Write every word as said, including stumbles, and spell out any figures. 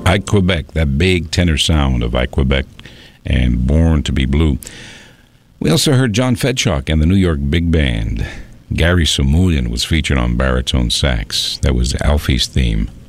I Quebec, that big tenor sound of I Quebec and Born to be Blue. We also heard John Fedchock and the New York Big Band. Gary Samulian was featured on baritone sax. That was Alfie's theme.